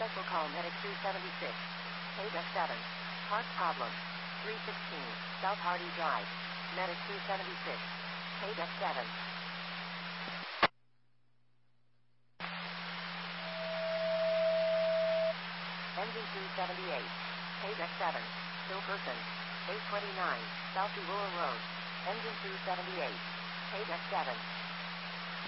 Medical call Medic 276. Page F7. Park problem. 316. South Hardy Drive. Medic 276. Page F7. Engine 278. Page F7. Still person. 829. South Aurora Road. Engine 278. Page F7.